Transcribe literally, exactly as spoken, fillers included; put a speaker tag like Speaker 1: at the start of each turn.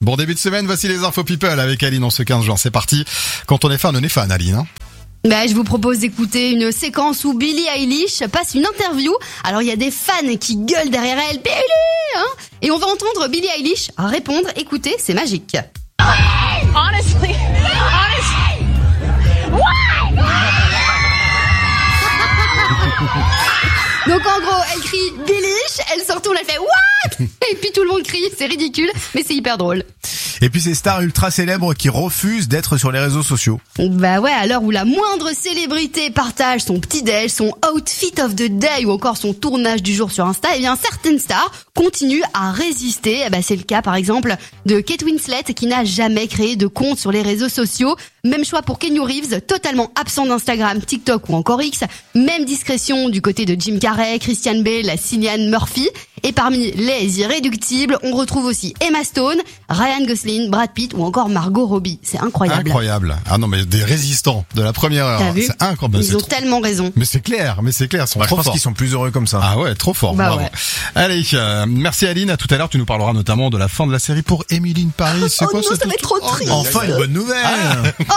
Speaker 1: Bon début de semaine, voici les infos people avec Aline en ce quinze juin. C'est parti. Quand on est fan, on est fan, Aline. Hein
Speaker 2: Bah, je vous propose d'écouter une séquence où Billie Eilish passe une interview. Alors il y a des fans qui gueulent derrière elle, Billie, hein, et on va entendre Billie Eilish répondre. Écoutez, c'est magique.
Speaker 3: Honestly, honestly, why?
Speaker 2: Donc en gros, elle crie Billish, elle se retourne, elle fait what? Et puis tout le monde crie, c'est ridicule, mais c'est hyper drôle.
Speaker 4: Et puis ces stars ultra célèbres qui refusent d'être sur les réseaux sociaux.
Speaker 2: Bah ouais, à l'heure où la moindre célébrité partage son petit-déj, son outfit of the day ou encore son tournage du jour sur Insta, eh bien certaines stars continuent à résister. Bah c'est le cas par exemple de Kate Winslet qui n'a jamais créé de compte sur les réseaux sociaux. Même choix pour Keanu Reeves, totalement absent d'Instagram, TikTok ou encore X. Même discrétion du côté de Jim Carrey, Christian Bale, Cillian Murphy. Et parmi les irréductibles, on retrouve aussi Emma Stone, Ryan Gosling, Brad Pitt ou encore Margot Robbie. C'est incroyable.
Speaker 1: Incroyable. Ah non mais des résistants de la première heure.
Speaker 2: T'as vu ?
Speaker 1: C'est incroyable.
Speaker 2: Ils
Speaker 1: C'est
Speaker 2: ont
Speaker 1: trop...
Speaker 2: tellement raison.
Speaker 1: Mais c'est clair, mais c'est clair, ils sont
Speaker 4: Bah, je
Speaker 1: trop
Speaker 4: pense
Speaker 1: forts.
Speaker 4: qu'ils sont plus heureux comme ça.
Speaker 1: Ah ouais, trop fort.
Speaker 2: Bah
Speaker 1: Bravo.
Speaker 2: ouais.
Speaker 1: Allez, euh, merci Aline. À tout à l'heure, tu nous parleras notamment de la fin de la série pour Emily in Paris. C'est
Speaker 2: Oh
Speaker 1: quoi
Speaker 2: non,
Speaker 1: ce
Speaker 2: ça va être trop
Speaker 1: Oh,
Speaker 2: triste.
Speaker 1: non.
Speaker 4: Enfin une bonne nouvelle.
Speaker 2: Oh